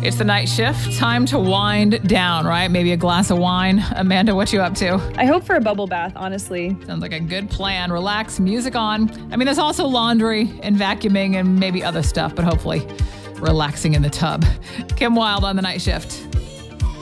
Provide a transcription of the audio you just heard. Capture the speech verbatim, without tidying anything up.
It's the night shift. Time to wind down, right? Maybe a glass of wine. Amanda, what you up to? I hope for a bubble bath, honestly. Sounds like a good plan. Relax, music on. I mean, there's also laundry and vacuuming and maybe other stuff, but hopefully relaxing in the tub. Kim Wilde on the night shift.